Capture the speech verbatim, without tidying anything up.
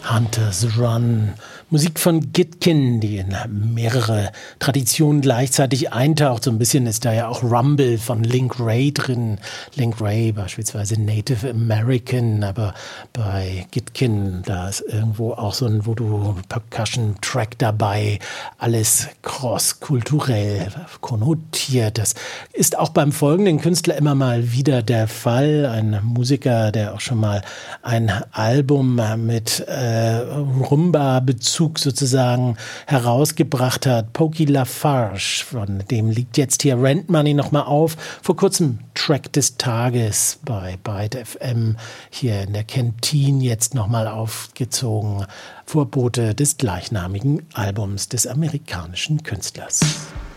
Hunter's Run. Musik von Gitkin, die in mehrere Traditionen gleichzeitig eintaucht. So ein bisschen ist da ja auch Rumble von Link Wray drin. Link Wray beispielsweise Native American, aber bei Gitkin, da ist irgendwo auch so ein Voodoo-Percussion-Track dabei. Alles cross-kulturell konnotiert. Das ist auch beim folgenden Künstler immer mal wieder der Fall. Ein Musiker, der auch schon mal ein Album mit äh, Rumba-Bezug sozusagen herausgebracht hat. Pokey Lafarge, von dem liegt jetzt hier Rent Money nochmal auf. Vor kurzem Track des Tages bei Byte F M hier in der Kantine jetzt nochmal aufgezogen. Vorbote des gleichnamigen Albums des amerikanischen Künstlers.